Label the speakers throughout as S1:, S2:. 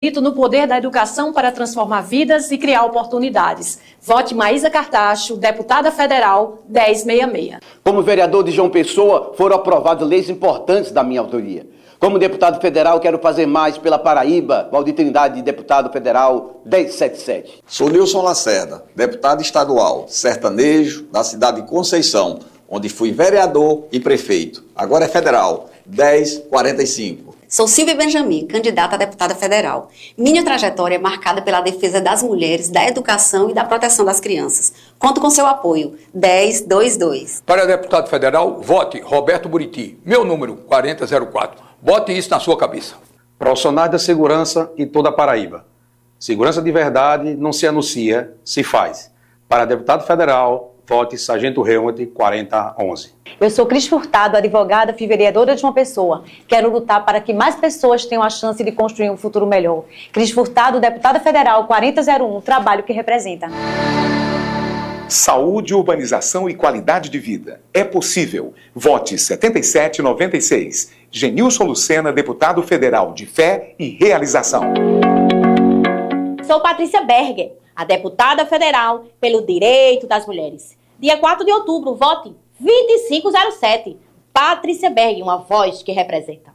S1: no poder da educação para transformar vidas e criar oportunidades. Vote Maísa Cartacho, deputada federal 1066.
S2: Como vereador de João Pessoa, foram aprovadas leis importantes da minha autoria. Como deputado federal, quero fazer mais pela Paraíba. Valdir Trindade, deputado federal 1077.
S3: Sou Nilson Lacerda, deputado estadual, sertanejo, da cidade de Conceição, onde fui vereador e prefeito. Agora é federal, 1045.
S4: Sou Silvia Benjamin, candidata a deputada federal. Minha trajetória é marcada pela defesa das mulheres, da educação e da proteção das crianças. Conto com seu apoio. 1022.
S5: Para deputado federal, vote Roberto Buriti. Meu número, 4004. Bote isso na sua cabeça.
S6: Profissionais da segurança em toda a Paraíba. Segurança de verdade não se anuncia, se faz. Para deputado federal, vote Sargento Helmut 4011.
S7: Eu sou Cris Furtado, advogada e vereadora de João Pessoa. Quero lutar para que mais pessoas tenham a chance de construir um futuro melhor. Cris Furtado, deputada federal 4001, trabalho que representa.
S8: Saúde, urbanização e qualidade de vida. É possível. Vote 7796. Genilson Lucena, deputado federal de Fé e Realização.
S9: Sou Patrícia Berger, a deputada federal pelo direito das mulheres. Dia 4 de outubro, vote 2507. Patrícia Berger, uma voz que representa.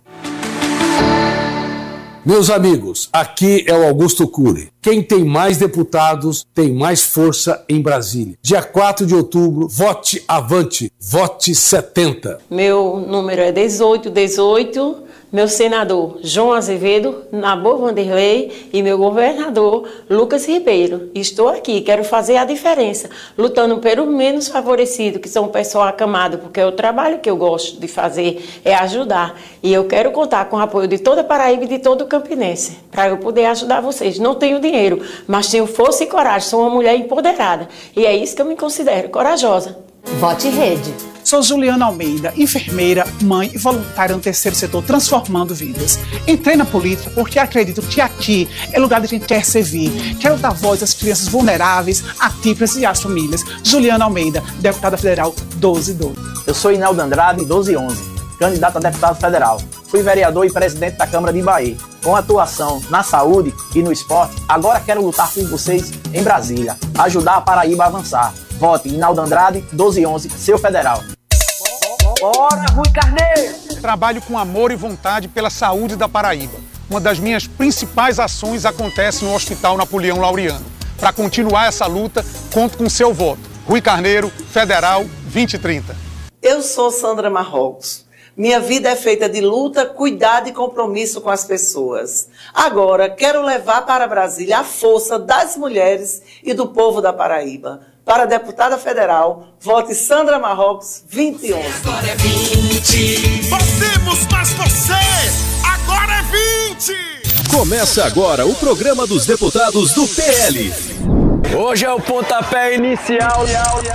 S10: Meus amigos, aqui é o Augusto Cury. Quem tem mais deputados tem mais força em Brasília. Dia 4 de outubro, vote avante, vote 70.
S11: Meu número é 1818. Meu senador João Azevedo, Nabor Vanderlei e meu governador Lucas Ribeiro. Estou aqui, quero fazer a diferença, lutando pelos menos favorecidos, que são o pessoal acamado, porque o trabalho que eu gosto de fazer é ajudar. E eu quero contar com o apoio de toda a Paraíba e de todo o Campinense, para eu poder ajudar vocês. Não tenho dinheiro, mas tenho força e coragem, sou uma mulher empoderada. E é isso que eu me considero, corajosa.
S12: Vote Rede.
S13: Sou Juliana Almeida, enfermeira, mãe e voluntária no terceiro setor, transformando vidas. Entrei na política porque acredito que aqui é lugar de quem quer servir. Quero dar voz às crianças vulneráveis, atípicas e às famílias. Juliana Almeida, deputada federal 1212.
S14: Eu sou Inaldo Andrade, 1211, candidato a deputado federal. Fui vereador e presidente da Câmara de Bahia. Com atuação na saúde e no esporte, agora quero lutar por vocês em Brasília. Ajudar a Paraíba a avançar. Vote Inaldo Andrade, 1211, seu federal.
S15: Bora, Rui Carneiro!
S16: Trabalho com amor e vontade pela saúde da Paraíba. Uma das minhas principais ações acontece no Hospital Napoleão Laureano. Para continuar essa luta, conto com seu voto. Rui Carneiro, Federal 2030.
S17: Eu sou Sandra Marrocos. Minha vida é feita de luta, cuidado e compromisso com as pessoas. Agora, quero levar para Brasília a força das mulheres e do povo da Paraíba. Para a deputada federal, vote Sandra Marrocos 2011.
S18: Agora é 20. Fazemos mais você! Agora é 20!
S19: Começa agora o programa dos deputados do PL.
S20: Hoje é o pontapé inicial